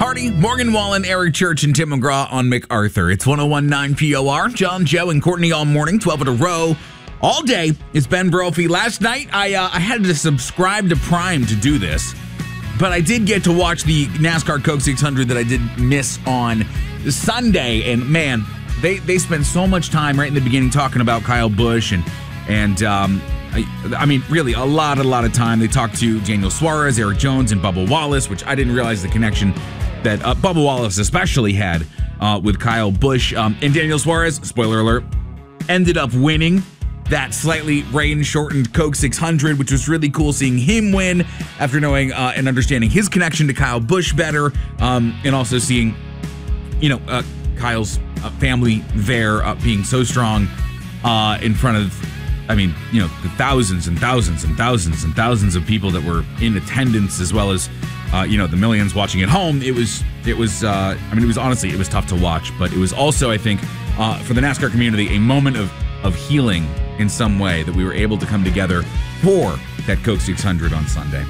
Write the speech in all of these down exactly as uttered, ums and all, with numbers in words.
Party. Morgan Wallen, Eric Church, and Tim McGraw on MacArthur. It's one oh one point nine P O R. John, Joe, and Courtney all morning, twelve in a row. All day, it's Ben Brophy. Last night, I uh, I had to subscribe to Prime to do this, but I did get to watch the NASCAR Coke six hundred that I did miss on Sunday, and man, they, they spend so much time right in the beginning talking about Kyle Busch, and, and um, I, I mean, really, a lot, a lot of time. They talked to Daniel Suarez, Eric Jones, and Bubba Wallace, which I didn't realize the connection that uh, Bubba Wallace especially had uh, with Kyle Busch. Um, and Daniel Suarez, spoiler alert, ended up winning that slightly rain-shortened Coke six hundred, which was really cool seeing him win after knowing uh, and understanding his connection to Kyle Busch better, um, and also seeing, you know, uh, Kyle's uh, family there uh, being so strong uh, in front of, I mean, you know, the thousands and thousands and thousands and thousands of people that were in attendance, as well as, uh, you know, the millions watching at home. It was, it was, uh, I mean, it was honestly, it was tough to watch, but it was also, I think, uh, for the NASCAR community, a moment of of healing in some way that we were able to come together for that Coke six hundred on Sunday.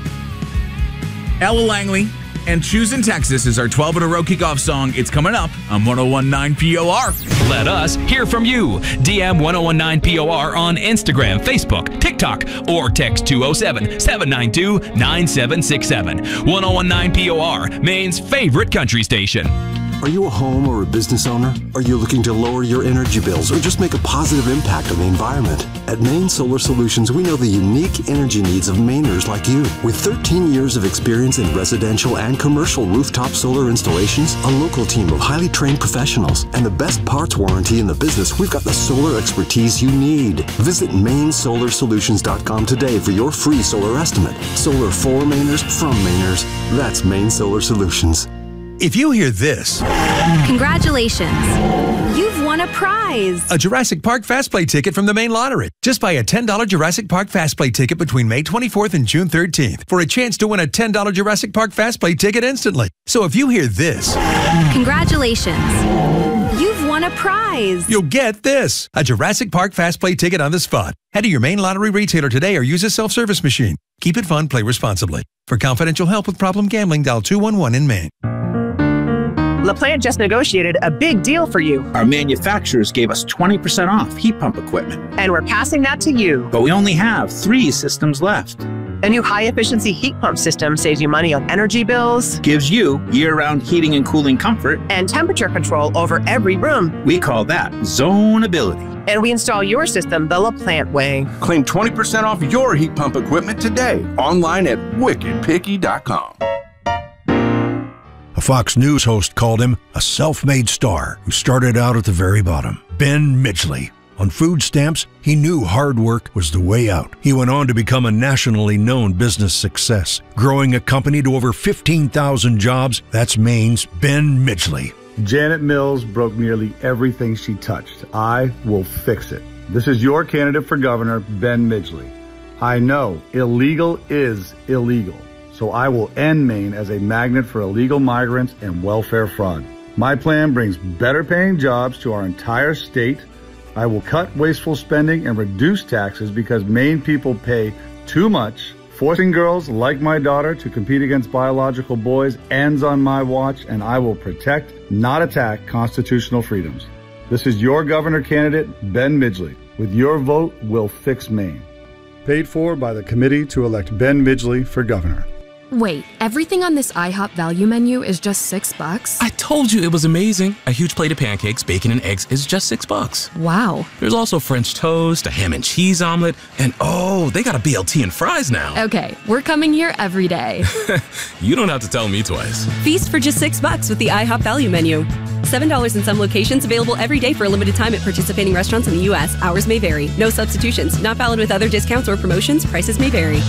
Ella Langley and Choose in Texas is our twelve in a row kickoff song. It's coming up on one oh one point nine P O R. Let us hear from you. D M one oh one nine P O R on Instagram, Facebook, TikTok, or text two oh seven, seven nine two, nine seven six seven. one oh one nine P O R, Maine's favorite country station. Are you a home or a business owner? Are you looking to lower your energy bills or just make a positive impact on the environment? At Maine Solar Solutions, we know the unique energy needs of Mainers like you. With thirteen years of experience in residential and commercial rooftop solar installations, a local team of highly trained professionals, and the best parts warranty in the business, we've got the solar expertise you need. Visit Maine Solar Solutions dot com today for your free solar estimate. Solar for Mainers, from Mainers. That's Maine Solar Solutions. If you hear this... Congratulations. You've won a prize. A Jurassic Park Fast Play ticket from the Maine Lottery. Just buy a ten dollars Jurassic Park Fast Play ticket between May twenty-fourth and June thirteenth for a chance to win a ten dollars Jurassic Park Fast Play ticket instantly. So if you hear this... Congratulations. You've won a prize. You'll get this. A Jurassic Park Fast Play ticket on the spot. Head to your Maine Lottery retailer today or use a self-service machine. Keep it fun, play responsibly. For confidential help with problem gambling, dial two one one in Maine. LaPlante just negotiated a big deal for you. Our manufacturers gave us twenty percent off heat pump equipment. And we're passing that to you. But we only have three systems left. A new high-efficiency heat pump system saves you money on energy bills, gives you year-round heating and cooling comfort, and temperature control over every room. We call that zonability. And we install your system the LaPlante way. Claim twenty percent off your heat pump equipment today. Online at wicked picky dot com. A Fox News host called him a self-made star who started out at the very bottom. Ben Midgley. On food stamps, he knew hard work was the way out. He went on to become a nationally known business success, growing a company to over fifteen thousand jobs. That's Maine's Ben Midgley. Janet Mills broke nearly everything she touched. I will fix it. This is your candidate for governor, Ben Midgley. I know illegal is illegal. So I will end Maine as a magnet for illegal migrants and welfare fraud. My plan brings better paying jobs to our entire state. I will cut wasteful spending and reduce taxes because Maine people pay too much. Forcing girls like my daughter to compete against biological boys ends on my watch, and I will protect, not attack, constitutional freedoms. This is your governor candidate, Ben Midgley. With your vote, we'll fix Maine. Paid for by the committee to elect Ben Midgley for governor. Wait, everything on this IHOP value menu is just six bucks? I told you it was amazing. A huge plate of pancakes, bacon, and eggs is just six bucks. Wow. There's also French toast, a ham and cheese omelet, and oh, they got a B L T and fries now. Okay, we're coming here every day. You don't have to tell me twice. Feast for just six bucks with the IHOP value menu. seven dollars in some locations, available every day for a limited time at participating restaurants in the U S. Hours may vary. No substitutions. Not valid with other discounts or promotions. Prices may vary.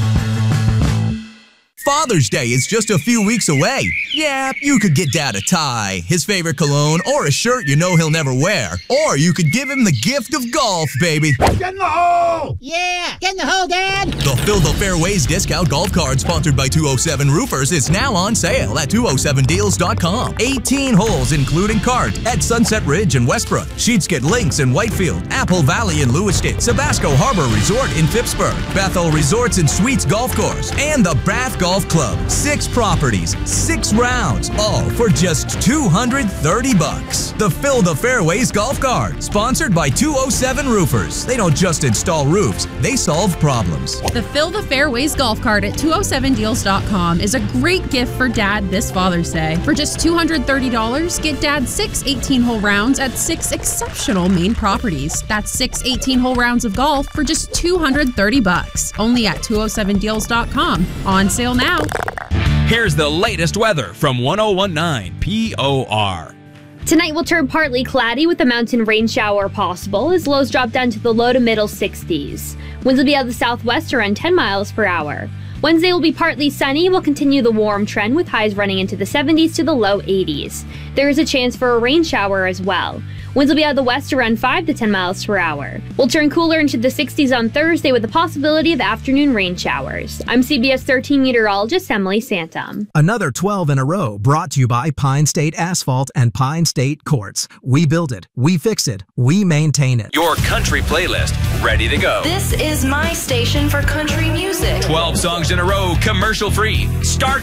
Father's Day is just a few weeks away. Yeah, you could get Dad a tie, his favorite cologne, or a shirt you know he'll never wear. Or you could give him the gift of golf, baby. Get in the hole! Yeah, get in the hole, Dad! The Fill the Fairways discount golf card sponsored by two oh seven Roofers is now on sale at two oh seven deals dot com. eighteen holes including cart at Sunset Ridge in Westbrook, Sheetskit Links in Whitefield, Apple Valley in Lewiston, Sabasco Harbor Resort in Phippsburg, Bethel Resorts and Suites Golf Course, and the Bath Golf Golf Club. Six properties, six rounds, all for just two hundred thirty bucks. The Fill the Fairways Golf Cart, sponsored by two oh seven Roofers. They don't just install roofs, they solve problems. The Fill the Fairways Golf Cart at two oh seven deals dot com is a great gift for Dad this Father's Day. For just two hundred thirty dollars, get Dad six eighteen-hole rounds at six exceptional Maine properties. That's six eighteen-hole rounds of golf for just two hundred thirty bucks. Only at two oh seven deals dot com. On sale now. Here's the latest weather from one oh one point nine P O R. Tonight will turn partly cloudy with a mountain rain shower possible as lows drop down to the low to middle sixties. Winds will be out of the southwest around ten miles per hour. Wednesday will be partly sunny and will continue the warm trend with highs running into the seventies to the low eighties. There is a chance for a rain shower as well. Winds will be out of the west around five to ten miles per hour. We'll turn cooler into the sixties on Thursday with the possibility of afternoon rain showers. I'm C B S thirteen meteorologist Emily Santum. Another twelve in a row brought to you by Pine State Asphalt and Pine State Courts. We build it, we fix it, we maintain it. Your country playlist, ready to go. This is my station for country music. twelve songs in a row, commercial free. Start